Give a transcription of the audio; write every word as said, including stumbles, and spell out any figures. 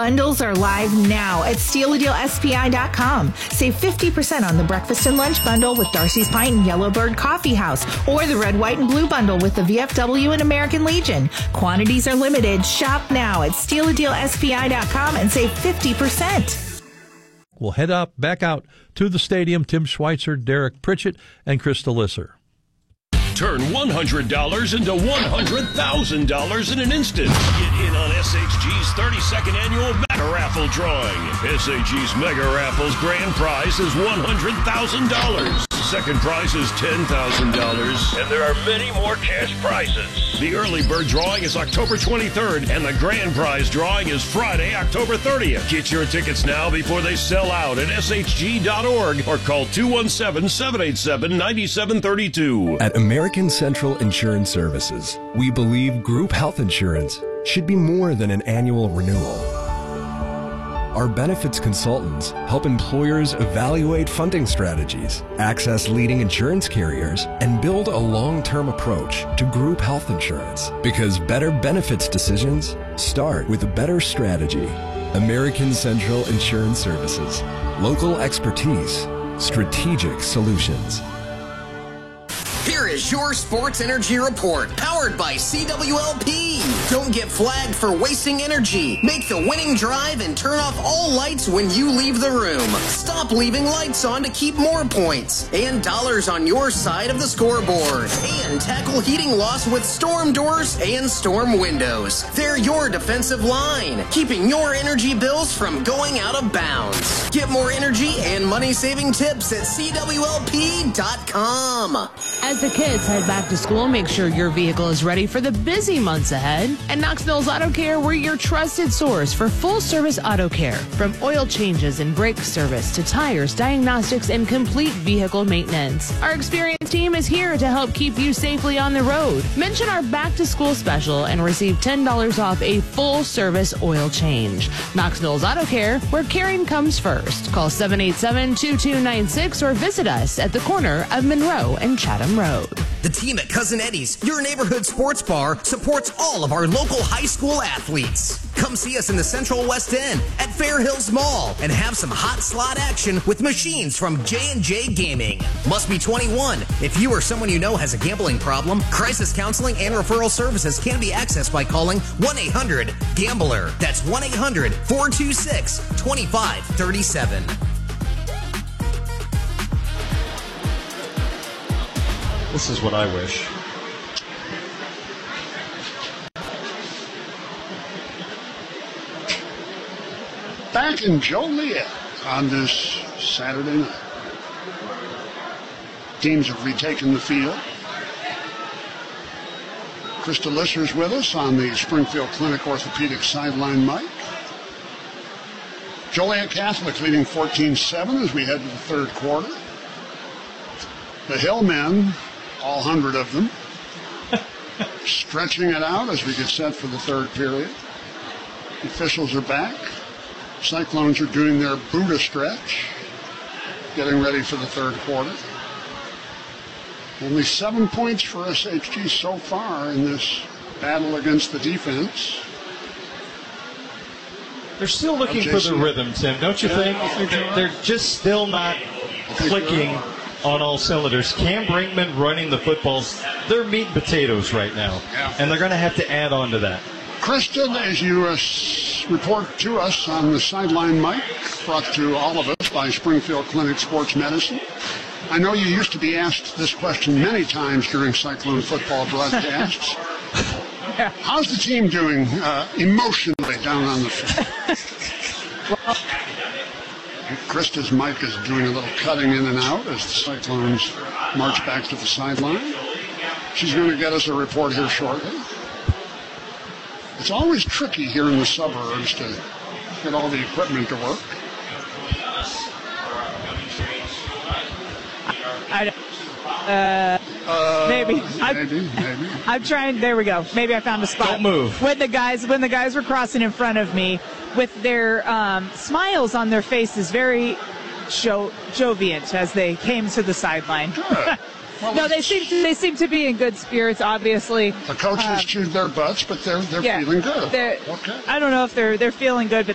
Bundles are live now at steal a deal S P I dot com. Save fifty percent on the breakfast and lunch bundle with Darcy's Pint and Yellowbird Coffee House, or the red, white, and blue bundle with the V F W and American Legion. Quantities are limited. Shop now at steal a deal S P I dot com and save fifty percent. We'll head up back out to the stadium. Tim Schweitzer, Derek Pritchett, and Krista Lisser. Turn one hundred dollars into one hundred thousand dollars in an instant. Get in on S H G's thirty-second annual Mega Raffle drawing. S H G's Mega Raffle's grand prize is one hundred thousand dollars. Second prize is ten thousand dollars. And there are many more cash prizes. The early bird drawing is October twenty-third, and the grand prize drawing is Friday, October thirtieth. Get your tickets now before they sell out at S H G dot org or call two one seven, seven eight seven, nine seven three two. At American Central Insurance Services, we believe group health insurance should be more than an annual renewal. Our benefits consultants help employers evaluate funding strategies, access leading insurance carriers, and build a long-term approach to group health insurance. Because better benefits decisions start with a better strategy. American Central Insurance Services. Local expertise. Strategic solutions. Here is your Sports Energy Report, powered by C W L P. Don't get flagged for wasting energy. Make the winning drive and turn off all lights when you leave the room. Stop leaving lights on to keep more points and dollars on your side of the scoreboard. And tackle heating loss with storm doors and storm windows. They're your defensive line, keeping your energy bills from going out of bounds. Get more energy and money-saving tips at C W L P dot com. As the kids head back to school, make sure your vehicle is ready for the busy months ahead. At Knox Mills Auto Care, we're your trusted source for full-service auto care. From oil changes and brake service to tires, diagnostics, and complete vehicle maintenance. Our experienced team is here to help keep you safely on the road. Mention our back-to-school special and receive ten dollars off a full-service oil change. Knox Mills Auto Care, where caring comes first. Call seven eight seven, two two nine six or visit us at the corner of Monroe and Chatham Road. The team at Cousin Eddie's, your neighborhood sports bar, supports all of our local high school athletes. Come see us in the Central West End at Fair Hills Mall and have some hot slot action with machines from J and J Gaming. Must be twenty-one. If you or someone you know has a gambling problem, crisis counseling and referral services can be accessed by calling one eight hundred gambler. That's one eight hundred, four two six, two five three seven. This is what I wish. Back in Joliet on this Saturday night. Teams have retaken the field. Krista Lisser's with us on the Springfield Clinic Orthopedic sideline mic. Joliet Catholic leading fourteen seven as we head to the third quarter. The Hillmen, all hundred of them, stretching it out as we get set for the third period. The officials are back. Cyclones are doing their Buddha stretch, getting ready for the third quarter. Only seven points for S H G so far in this battle against the defense. They're still looking for the rhythm, Tim, don't you think? They're just still not clicking on all cylinders. Cam Brinkman running the footballs, they're meat and potatoes right now, yeah. And they're going to have to add on to that. Kristen, as you uh, report to us on the sideline mic, brought to all of us by Springfield Clinic Sports Medicine, I know you used to be asked this question many times during Cyclone football broadcasts. How's the team doing uh, emotionally down on the field? Well, Krista's mic is doing a little cutting in and out as the Cyclones march back to the sideline. She's going to get us a report here shortly. It's always tricky here in the suburbs to get all the equipment to work. I, uh, uh, maybe. Maybe, I'm, maybe. I'm trying. There we go. Maybe I found a spot. Don't move. When the guys, when the guys were crossing in front of me, with their um, smiles on their faces, very jo- joviant as they came to the sideline. Good. Well, no, they seem to, they seem to be in good spirits. Obviously, the coaches um, chewed their butts, but they're they're yeah, feeling good. They're, okay. I don't know if they're they're feeling good, but